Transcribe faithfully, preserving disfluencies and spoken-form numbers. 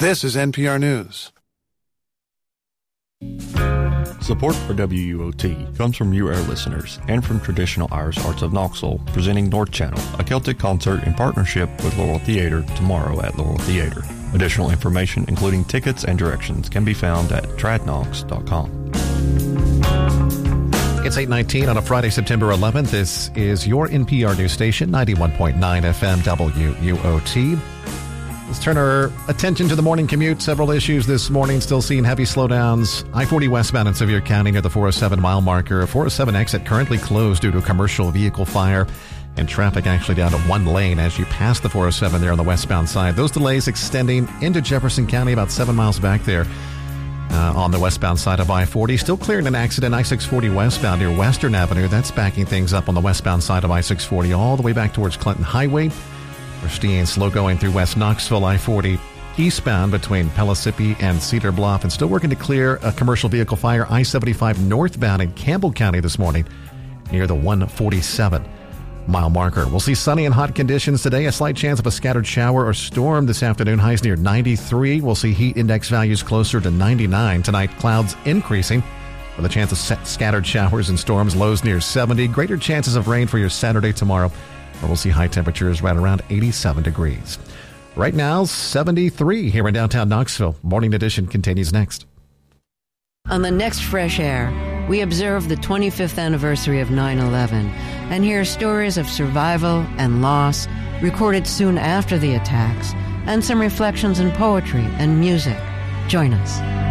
This is N P R News. Support for W U O T comes from you, our listeners, and from Traditional Irish Arts of Knoxville, presenting North Channel, a Celtic concert in partnership with Laurel Theatre tomorrow at Laurel Theatre. Additional information, including tickets and directions, can be found at tradnox dot com. It's eight nineteen on a Friday, September eleventh. This is your N P R news station, ninety-one point nine F M W U O T. Let's turn our attention to the morning commute. Several issues this morning. Still seeing heavy slowdowns. I forty westbound in Sevier County near the four oh seven mile marker. four oh seven exit currently closed due to a commercial vehicle fire. And traffic actually down to one lane as you pass the four oh seven there on the westbound side. Those delays extending into Jefferson County, about seven miles back there uh, on the westbound side of I forty. Still clearing an accident, I six forty westbound near Western Avenue. That's backing things up on the westbound side of I six forty all the way back towards Clinton Highway. We're staying slow going through West Knoxville, I forty eastbound between Pellissippi and Cedar Bluff, and still working to clear a commercial vehicle fire I seventy-five northbound in Campbell County this morning near the one forty-seven mile marker. We'll see sunny and hot conditions today. A slight chance of a scattered shower or storm this afternoon. Highs near ninety-three. We'll see heat index values closer to ninety-nine. Tonight, clouds increasing with a chance of scattered showers and storms. Lows near seventy. Greater chances of rain for your Saturday tomorrow. We'll see high temperatures right around eighty-seven degrees. Right now, seventy-three here in downtown Knoxville. Morning Edition continues next. On the next Fresh Air, we observe the twenty-fifth anniversary of nine eleven and hear stories of survival and loss recorded soon after the attacks, and some reflections in poetry and music. Join us.